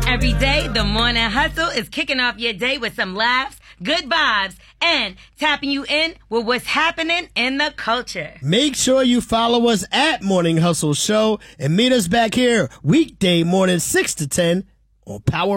Every day, the Morning Hustle is kicking off your day with some laughs, good vibes, and tapping you in with what's happening in the culture. Make sure you follow us at Morning Hustle Show and meet us back here weekday morning 6 to 10 on Power